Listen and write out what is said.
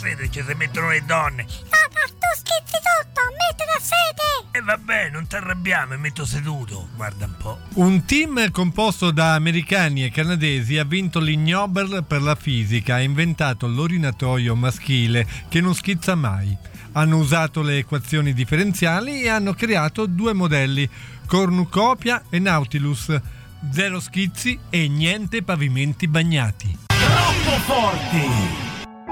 Fede, ci si mettono le donne. No, tu schizzi tutto, metti la sede. E vabbè, non ti arrabbiamo, mi metto seduto. Guarda un po'. Un team composto da americani e canadesi ha vinto l'Ig Nobel per la fisica. Ha inventato l'orinatoio maschile che non schizza mai. Hanno usato le equazioni differenziali e hanno creato 2 modelli, Cornucopia e Nautilus. 0 schizzi e niente pavimenti bagnati. Troppo forti!